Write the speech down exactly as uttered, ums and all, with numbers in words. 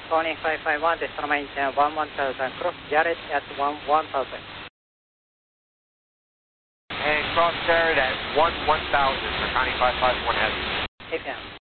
Connie five five one, decimal maintain one one thousand, cross Jared at one one thousand. And cross Jared at one one thousand for Connie five five one heavy. A P M.